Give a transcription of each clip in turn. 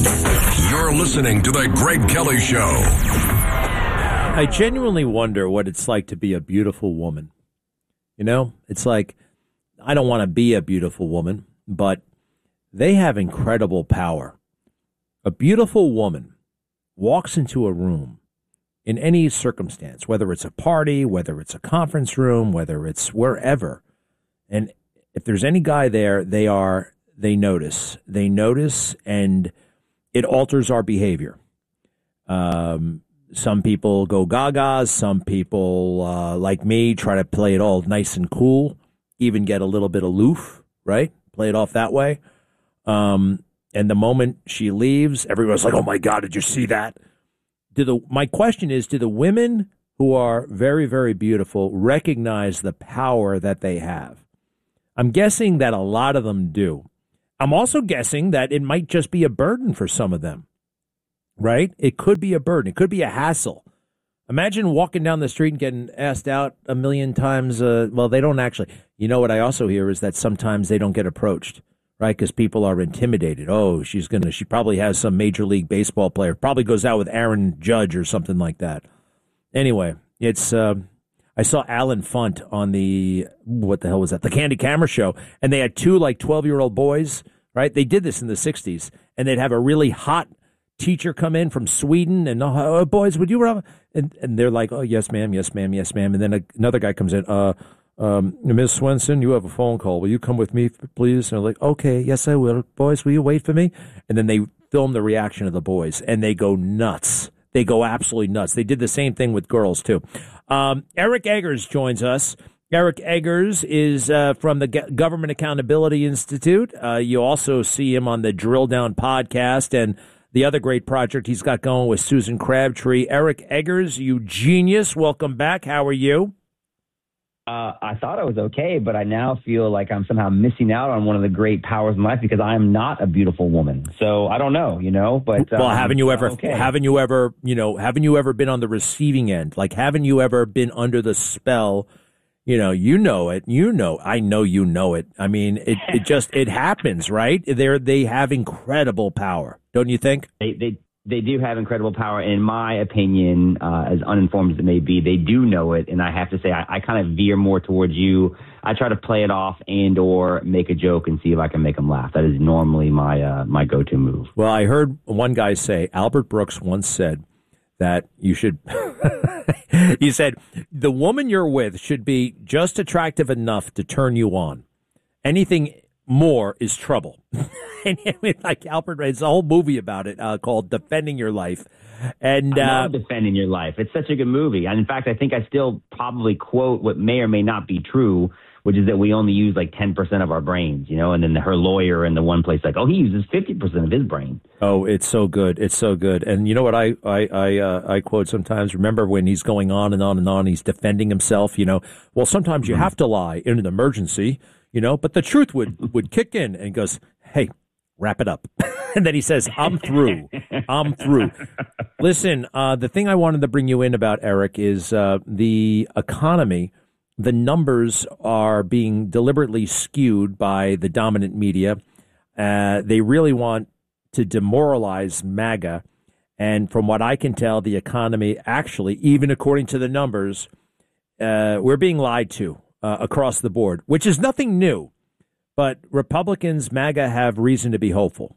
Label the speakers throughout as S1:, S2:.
S1: You're listening to The Greg Kelly Show.
S2: I genuinely wonder what it's like to be a beautiful woman. You know, it's like, I don't want to be a beautiful woman, but they have incredible power. A beautiful woman walks into a room in any circumstance, whether it's a party, whether it's a conference room, whether it's wherever. And if there's any guy there, they notice, and it alters our behavior. Some people go gaga. Some people, like me, try to play it all nice and cool, even get a little bit aloof, right? Play it off that way. And the moment she leaves, everyone's like, oh, my God, did you see that? My question is, do the women who are very, very beautiful recognize the power that they have? I'm guessing that a lot of them do. I'm also guessing that it might just be a burden for some of them, right? It could be a burden. It could be a hassle. Imagine walking down the street and getting asked out a million times. Well, they don't actually. You know what I also hear is that sometimes they don't get approached, right? Because people are intimidated. Oh, she probably has some Major League Baseball player, probably goes out with Aaron Judge or something like that. Anyway, it's, I saw Alan Funt on what the hell was that? The Candy Camera Show. And they had two 12-year-old boys, right? They did this in the 60s. And they'd have a really hot teacher come in from Sweden and, oh, boys, would you, and they're like, oh, yes, ma'am, yes, ma'am, yes, ma'am. And then another guy comes in, Ms. Swenson, you have a phone call. Will you come with me, please? And they're like, okay, yes, I will. Boys, will you wait for me? And then they film the reaction of the boys, and they go nuts. They go absolutely nuts. They did the same thing with girls, too. Eric Eggers joins us. Eric Eggers is from the Government Accountability Institute. You also see him on the Drill Down podcast and the other great project he's got going with Susan Crabtree. Eric Eggers, you genius. Welcome back. How are you?
S3: I thought I was okay, but I now feel like I'm somehow missing out on one of the great powers in life because I am not a beautiful woman. So I don't know, but
S2: well, haven't you ever been on the receiving end? Like, haven't you ever been under the spell? I know you know it. I mean, it happens, right? They have incredible power, don't you think?
S3: They do have incredible power. In my opinion, as uninformed as it may be, they do know it. And I have to say, I kind of veer more towards you. I try to play it off and or make a joke and see if I can make them laugh. That is normally my go-to move.
S2: Well, I heard one guy say, Albert Brooks once said that you should, he said, the woman you're with should be just attractive enough to turn you on. Anything more is trouble. And like Albert, it's a whole movie about it called Defending Your Life. And
S3: I love Defending Your Life. It's such a good movie. And in fact, I think I still probably quote what may or may not be true, which is that we only use like 10% of our brains, and then her lawyer in the one place like, oh, he uses 50% of his brain.
S2: Oh, it's so good. It's so good. And you know what I quote sometimes? Remember when he's going on and on and on, he's defending himself, well, sometimes you have to lie in an emergency, but the truth would kick in, and he goes, hey, wrap it up. And then he says, I'm through. Listen, the thing I wanted to bring you in about, Eric, is the economy. The numbers are being deliberately skewed by the dominant media. They really want to demoralize MAGA. And from what I can tell, the economy actually, even according to the numbers, we're being lied to across the board, which is nothing new. But Republicans, MAGA, have reason to be hopeful.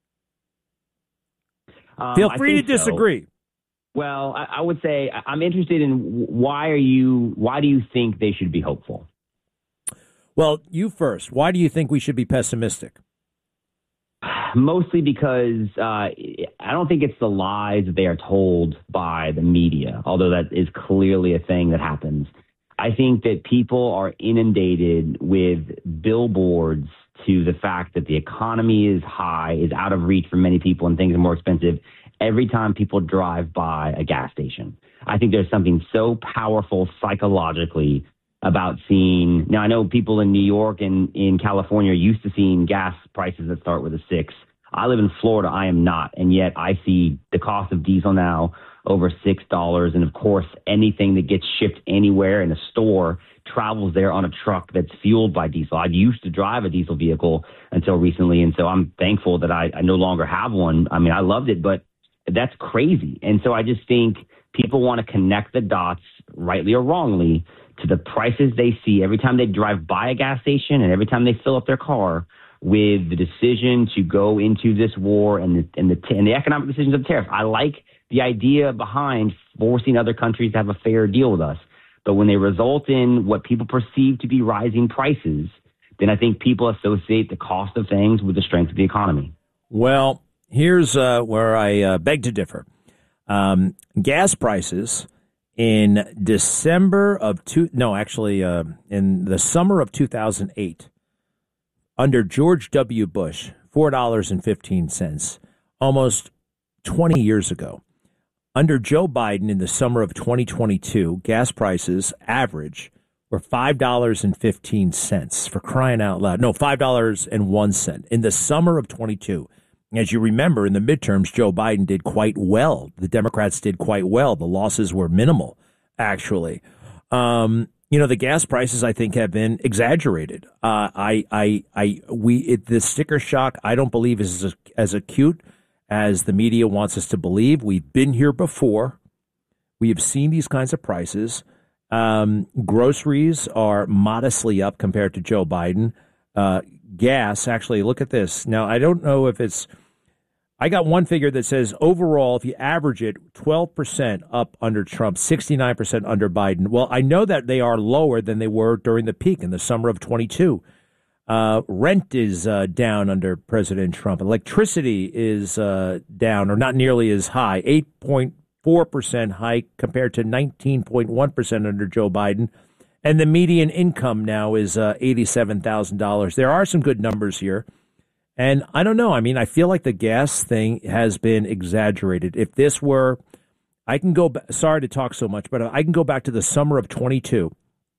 S2: Feel free to disagree.
S3: So. Well, I would say I'm interested in why do you think they should be hopeful?
S2: Well, you first. Why do you think we should be pessimistic?
S3: Mostly because I don't think it's the lies that they are told by the media, although that is clearly a thing that happens. I think that people are inundated with billboards to the fact that the economy is high, is out of reach for many people, and things are more expensive every time people drive by a gas station. I think there's something so powerful psychologically about seeing. Now, I know people in New York and in California are used to seeing gas prices that start with a 6. I live in Florida. I am not. And yet I see the cost of diesel now over $6. And of course, anything that gets shipped anywhere in a store, travels there on a truck that's fueled by diesel. I used to drive a diesel vehicle until recently, and so I'm thankful that I no longer have one. I mean, I loved it, but that's crazy. And so I just think people want to connect the dots, rightly or wrongly, to the prices they see every time they drive by a gas station and every time they fill up their car, with the decision to go into this war and the economic decisions of tariffs. I like the idea behind forcing other countries to have a fair deal with us. But when they result in what people perceive to be rising prices, then I think people associate the cost of things with the strength of the economy.
S2: Well, here's where I beg to differ. Gas prices in in the summer of 2008, under George W. Bush, $4.15, almost 20 years ago. Under Joe Biden in the summer of 2022, gas prices average were $5.15, for crying out loud. No, $5.01 in the summer of 22. As you remember, in the midterms, Joe Biden did quite well. The Democrats did quite well. The losses were minimal, actually. The gas prices, I think, have been exaggerated. The sticker shock, I don't believe is as acute as the media wants us to believe. We've been here before. We have seen these kinds of prices. Groceries are modestly up compared to Joe Biden. Gas, actually, look at this. Now, I don't know if I got one figure that says overall, if you average it, 12% up under Trump, 69% under Biden. Well, I know that they are lower than they were during the peak in the summer of 22. Rent is down under President Trump. Electricity is down, or not nearly as high, 8.4% hike compared to 19.1% under Joe Biden. And the median income now is $87,000. There are some good numbers here. And I don't know. I mean, I feel like the gas thing has been exaggerated. If this were, I can go, sorry to talk so much, but I can go back to the summer of 22.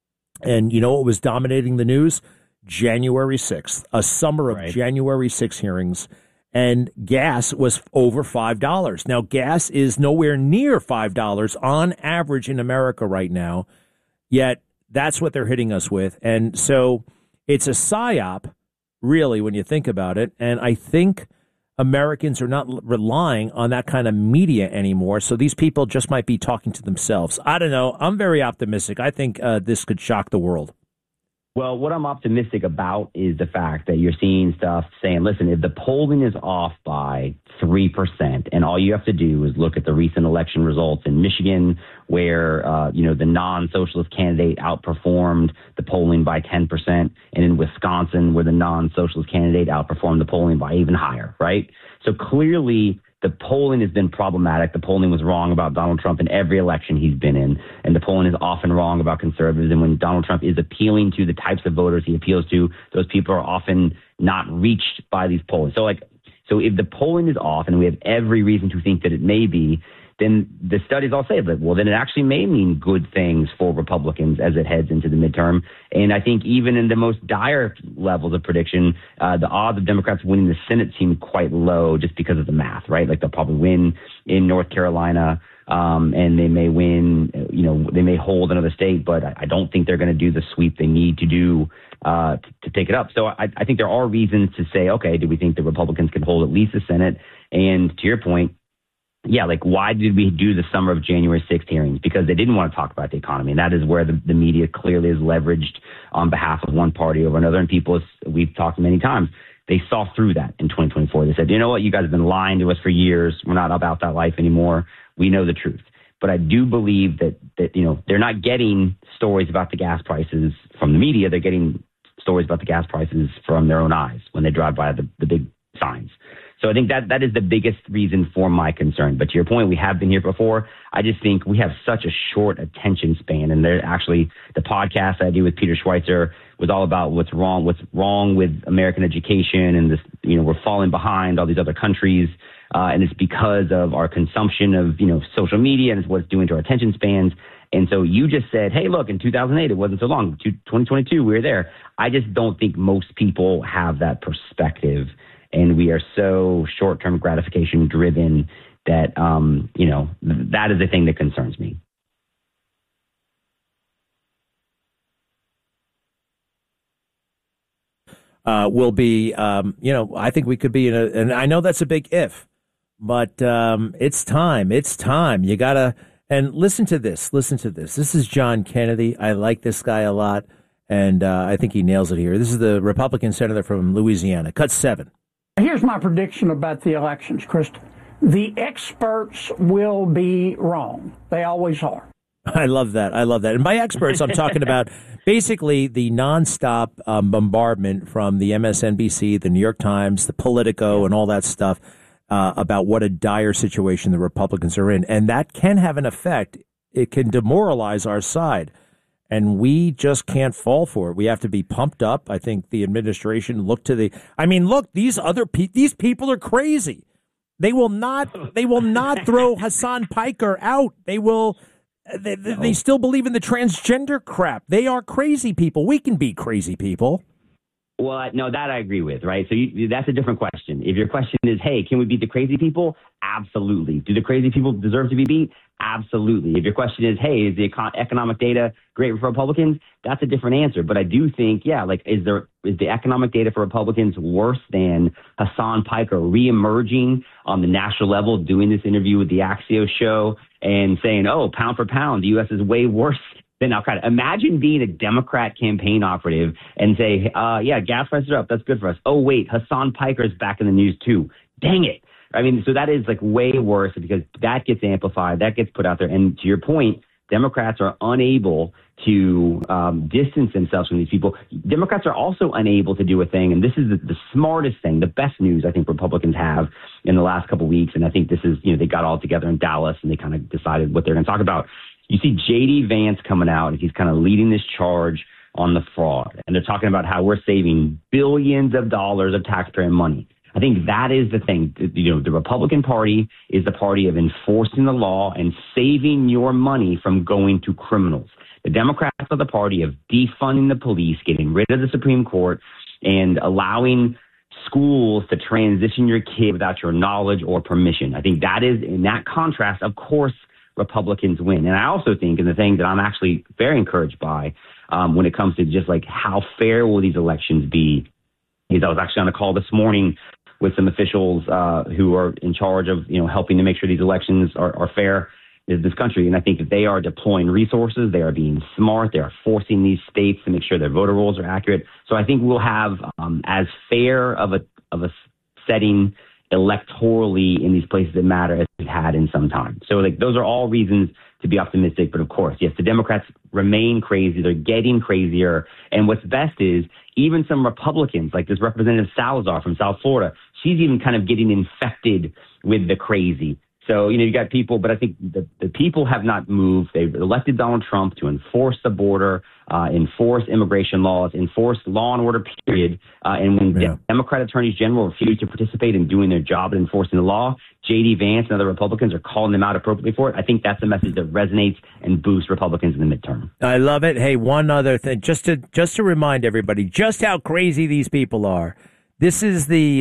S2: And you know what was dominating the news? January 6th, a summer of January 6 hearings. And gas was over $5. Now, gas is nowhere near $5 on average in America right now. Yet that's what they're hitting us with. And so it's a psyop, really, when you think about it. And I think Americans are not relying on that kind of media anymore. So these people just might be talking to themselves. I don't know. I'm very optimistic. I think this could shock the world.
S3: Well, what I'm optimistic about is the fact that you're seeing stuff saying, listen, if the polling is off by 3%, and all you have to do is look at the recent election results in Michigan, where, the non-socialist candidate outperformed the polling by 10%, and in Wisconsin, where the non-socialist candidate outperformed the polling by even higher, right? So clearly, the polling has been problematic. The polling was wrong about Donald Trump in every election he's been in, and the polling is often wrong about conservatives. And when Donald Trump is appealing to the types of voters he appeals to, those people are often not reached by these polls. So if the polling is off, and we have every reason to think that it may be, then the studies all say that, well, then it actually may mean good things for Republicans as it heads into the midterm. And I think even in the most dire levels of prediction, the odds of Democrats winning the Senate seem quite low just because of the math, right? Like they'll probably win in North Carolina, and they may win, they may hold another state, but I don't think they're going to do the sweep they need to do to take it up. So I think there are reasons to say, okay, do we think the Republicans can hold at least the Senate? And to your point, yeah, why did we do the summer of January 6th hearings? Because they didn't want to talk about the economy. And that is where the media clearly is leveraged on behalf of one party over another. And people, we've talked many times, they saw through that in 2024. They said, you know what, you guys have been lying to us for years. We're not about that life anymore. We know the truth. But I do believe that they're not getting stories about the gas prices from the media. They're getting stories about the gas prices from their own eyes when they drive by the big signs. So I think that is the biggest reason for my concern. But to your point, we have been here before. I just think we have such a short attention span. And they're actually, the podcast I do with Peter Schweitzer was all about what's wrong with American education. And this, we're falling behind all these other countries. And it's because of our consumption of, social media, and it's what it's doing to our attention spans. And so you just said, hey, look, in 2008, it wasn't so long. 2022, we were there. I just don't think most people have that perspective. And we are so short-term gratification driven that, that is the thing that concerns me.
S2: will be, I think we could be and I know that's a big if, but it's time. It's time. You got to, and listen to this. This is John Kennedy. I like this guy a lot, and I think he nails it here. This is the Republican senator from Louisiana. Cut 7.
S4: Here's my prediction about the elections, Krista. The experts will be wrong. They always are.
S2: I love that. And by experts, I'm talking about basically the nonstop bombardment from the MSNBC, the New York Times, the Politico, and all that stuff about what a dire situation the Republicans are in. And that can have an effect. It can demoralize our side. And we just can't fall for it. We have to be pumped up. I think the administration look, these people are crazy. They will not throw Hassan Piker out. They still believe in the transgender crap. They are crazy people. We can be crazy people.
S3: Well, no, that I agree with, right? So that's a different question. If your question is, hey, can we beat the crazy people? Absolutely. Do the crazy people deserve to be beat? Absolutely. If your question is, hey, is the economic data great for Republicans? That's a different answer. But I do think, is the economic data for Republicans worse than Hassan Piker reemerging on the national level, doing this interview with the Axios show and saying, oh, pound for pound, the U.S. is way worse than Al-Qaeda. Imagine being a Democrat campaign operative and say, gas prices are up. That's good for us. Oh, wait, Hassan Piker is back in the news too. Dang it. I mean, so that is way worse because that gets amplified, that gets put out there. And to your point, Democrats are unable to distance themselves from these people. Democrats are also unable to do a thing, and this is the smartest thing, the best news I think Republicans have in the last couple of weeks. And I think this is, they got all together in Dallas and they kind of decided what they're going to talk about. You see J.D. Vance coming out, and he's kind of leading this charge on the fraud. And they're talking about how we're saving billions of dollars of taxpayer money. I think that is the thing. The Republican Party is the party of enforcing the law and saving your money from going to criminals. The Democrats are the party of defunding the police, getting rid of the Supreme Court, and allowing schools to transition your kid without your knowledge or permission. I think that is, in that contrast, of course, Republicans win. And I also think, and the thing that I'm actually very encouraged by when it comes to just how fair will these elections be, is I was actually on a call this morning with some officials who are in charge of, helping to make sure these elections are fair in this country. And I think that they are deploying resources. They are being smart. They are forcing these states to make sure their voter rolls are accurate. So I think we'll have as fair of a setting electorally in these places that matter as we've had in some time. So those are all reasons to be optimistic. But of course, yes, the Democrats remain crazy. They're getting crazier. And what's best is even some Republicans, like this Representative Salazar from South Florida, she's even kind of getting infected with the crazy. So, you got people, but I think the people have not moved. They've elected Donald Trump to enforce the border, enforce immigration laws, enforce law and order, period. And when Democrat attorneys general refuse to participate in doing their job in enforcing the law, J.D. Vance and other Republicans are calling them out appropriately for it. I think that's a message that resonates and boosts Republicans in the midterm.
S2: I love it. Hey, one other thing, just to remind everybody just how crazy these people are. This is the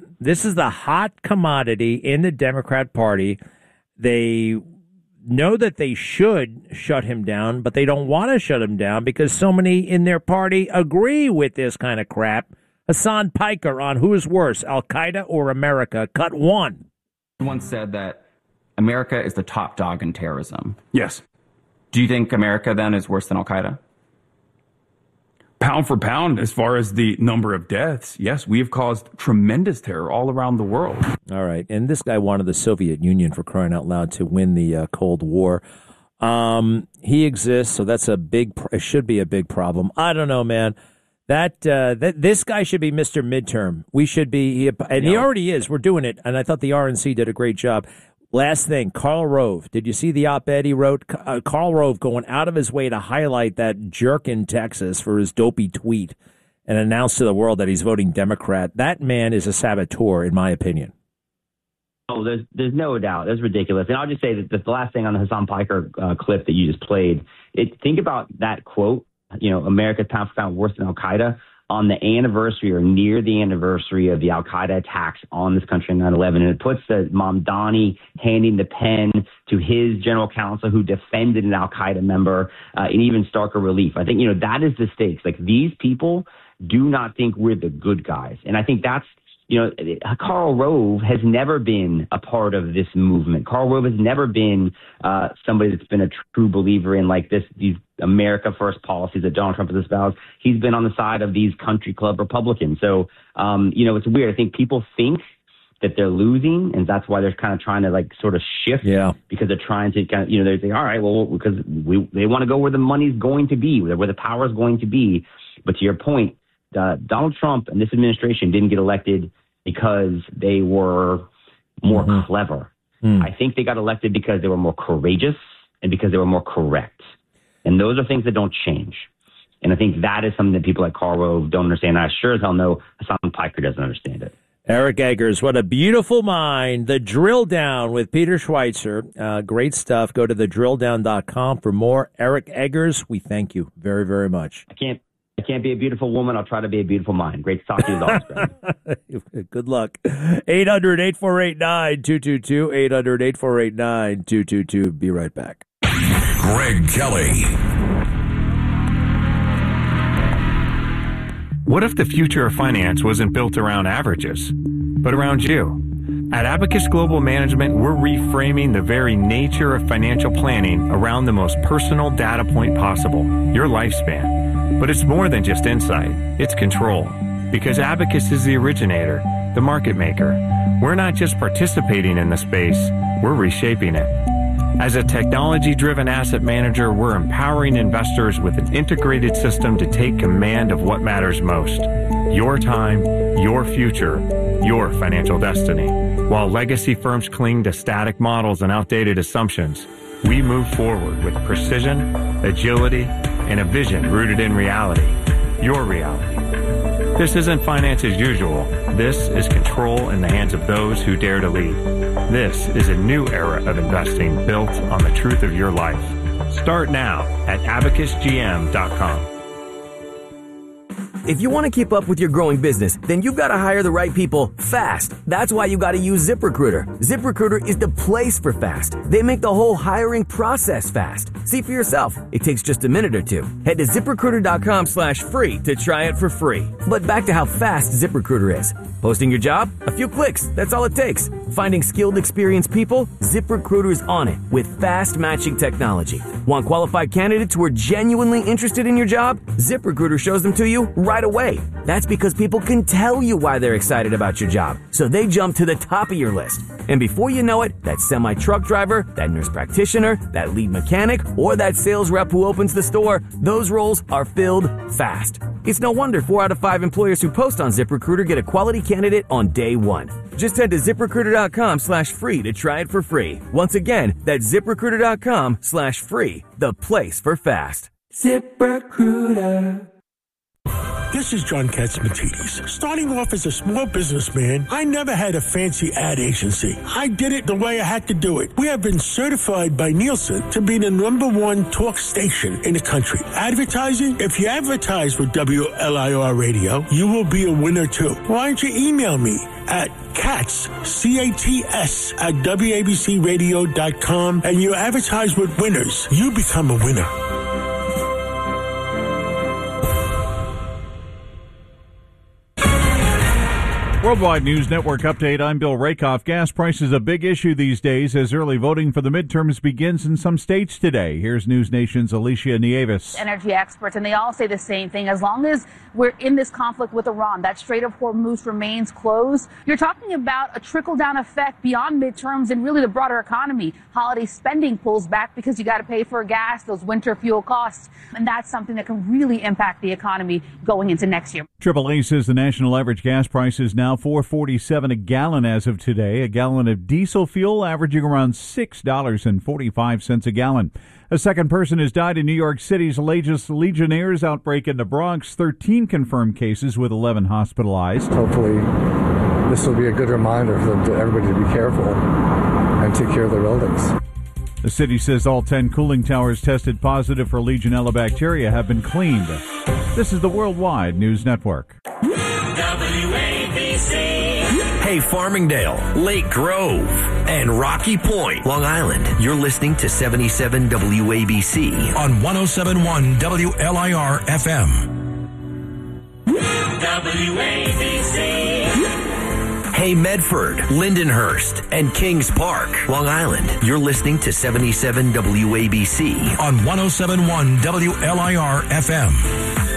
S2: hot commodity in the Democrat Party. They know that they should shut him down, but they don't want to shut him down because so many in their party agree with this kind of crap. Hassan Piker on who's worse, Al-Qaeda or America, cut 1.
S5: Once said that America is the top dog in terrorism.
S6: Yes.
S5: Do you think America then is worse than Al-Qaeda?
S6: Pound for pound, as far as the number of deaths, yes, we have caused tremendous terror all around the world.
S2: All right. And this guy wanted the Soviet Union, for crying out loud, to win the Cold War. He exists, so that's it should be a big problem. I don't know, man. That this guy should be Mr. Midterm. We should be, he already is. We're doing it. And I thought the RNC did a great job. Last thing, Karl Rove. Did you see the op-ed he wrote? Karl Rove going out of his way to highlight that jerk in Texas for his dopey tweet and announce to the world that he's voting Democrat. That man is a saboteur, in my opinion.
S3: Oh, there's no doubt. That's ridiculous. And I'll just say that the last thing on the Hassan Piker clip that you just played, think about that quote, America's pound for pound worse than Al-Qaeda, on the anniversary or near the anniversary of the Al-Qaeda attacks on this country in 9/11. And it puts Mamdani handing the pen to his general counsel who defended an Al-Qaeda member in even starker relief. I think, that is the stakes. Like, these people do not think we're the good guys. And I think that's, Karl Rove has never been a part of this movement. Karl Rove has never been somebody that's been a true believer in these America First policies that Donald Trump has espoused. He's been on the side of these country club Republicans. So, it's weird. I think people think that they're losing, and that's why they're kind of trying to sort of shift. Yeah. Because they're trying to kind of, they're saying, all right, well, because they want to go where the money's going to be, where the power is going to be. But to your point, Donald Trump and this administration didn't get elected because they were more clever. I think they got elected because they were more courageous and because they were more correct. And those are things that don't change. And I think that is something that people like Karl Rove don't understand. I sure as hell know Hassan Piker doesn't understand it.
S2: Eric Eggers, what a beautiful mind. The Drill Down with Peter Schweitzer. Great stuff. Go to thedrilldown.com for more. Eric Eggers, we thank you very, very much.
S3: I can't be a beautiful woman. I'll try to be a beautiful mind. Great to talk to you as always, Greg.
S2: Good luck. 800-848-9222. 800-848-9222. Be right back.
S1: Greg Kelly.
S7: What if the future of finance wasn't built around averages, but around you? At Abacus Global Management, we're reframing the very nature of financial planning around the most personal data point possible, your lifespan. But it's more than just insight, it's control. Because Abacus is the originator, the market maker. We're not just participating in the space, we're reshaping it. As a technology-driven asset manager, we're empowering investors with an integrated system to take command of what matters most. Your time, your future, your financial destiny. While legacy firms cling to static models and outdated assumptions, we move forward with precision, agility, and a vision rooted in reality. Your reality. This isn't finance as usual. This is control in the hands of those who dare to lead. This is a new era of investing built on the truth of your life. Start now at abacusgm.com.
S8: If you want to keep up with your growing business, then you've got to hire the right people fast. That's why you got to use ZipRecruiter. ZipRecruiter is the place for fast. They make the whole hiring process fast. See for yourself. It takes just a minute or two. Head to ZipRecruiter.com/free to try it for free. But back to how fast ZipRecruiter is. Posting your job? A few clicks. That's all it takes. Finding skilled, experienced people? ZipRecruiter is on it with fast matching technology. Want qualified candidates who are genuinely interested in your job? ZipRecruiter shows them to you right away. That's because people can tell you why they're excited about your job, so they jump to the top of your list. And before you know it, that semi-truck driver, that nurse practitioner, that lead mechanic, or that sales rep who opens the store, those roles are filled fast. It's no wonder 4 out of 5 employers who post on ZipRecruiter get a quality candidate on day one. Just head to ZipRecruiter.com/free to try it for free. Once again, that's ZipRecruiter.com/free, the place for fast. ZipRecruiter.
S9: This is John Katzmatidis. Starting off as a small businessman, I never had a fancy ad agency. I did it the way I had to do it. We have been certified by Nielsen to be the #1 talk station in the country. Advertising? If you advertise with WLIR Radio, you will be a winner too. Why don't you email me at Katz, C-A-T-S, at WABCRadio.com, and you advertise with winners. You become a winner.
S10: Worldwide News Network update. I'm Bill Rakoff. Gas prices a big issue these days as early voting for the midterms begins in some states today. Here's News Nation's Alicia Nieves.
S11: Energy experts, and they all say the same thing. As long as we're in this conflict with Iran, that Strait of Hormuz remains closed. You're talking about a trickle-down effect beyond midterms and really the broader economy. Holiday spending pulls back because you got to pay for gas, those winter fuel costs, and that's something that can really impact the economy going into next year.
S10: AAA says the national average gas price is now $4.47 a gallon as of today. A gallon of diesel fuel averaging around $6.45 a gallon. A second person has died in New York City's latest Legionnaires outbreak in the Bronx. 13 confirmed cases with 11 hospitalized.
S12: Hopefully this will be a good reminder for them to everybody to be careful and take care of their buildings.
S10: The city says all 10 cooling towers tested positive for Legionella bacteria have been cleaned. This is the Worldwide News Network.
S13: WABC. Hey, Farmingdale, Lake Grove, and Rocky Point, Long Island. You're listening to 77 WABC
S1: on 107.1 WLIR FM.
S13: WABC. Hey, Medford, Lindenhurst, and Kings Park, Long Island. You're listening to 77 WABC
S1: on 107.1 WLIR FM.